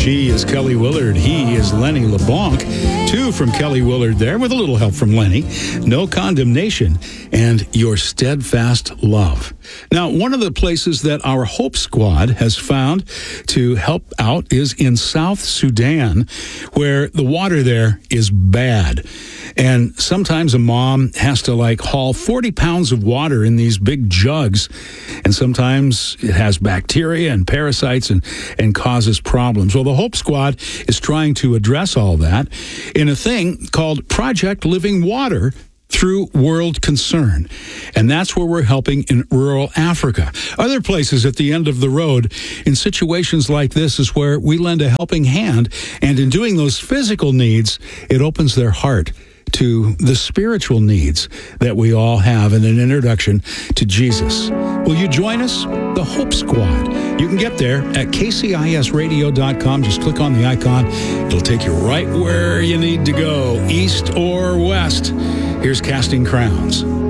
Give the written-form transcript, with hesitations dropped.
She is Kelly Willard. He is Lenny LeBlanc. Two from Kelly Willard there with a little help from Lenny. No Condemnation and Your Steadfast Love. Now, one of the places that our Hope Squad has found to help out is in South Sudan, where the water there is bad. And sometimes a mom has to haul 40 pounds of water in these big jugs. And sometimes it has bacteria and parasites and causes problems. Well, the Hope Squad is trying to address all that in a thing called Project Living Water through World Concern. And that's where we're helping in rural Africa. Other places at the end of the road, in situations like this, is where we lend a helping hand. And in doing those physical needs, it opens their heart to the spiritual needs that we all have in an introduction to Jesus. Will you join us? The Hope Squad. You can get there at kcisradio.com. Just click on the icon. It'll take you right where you need to go, east or west. Here's Casting Crowns.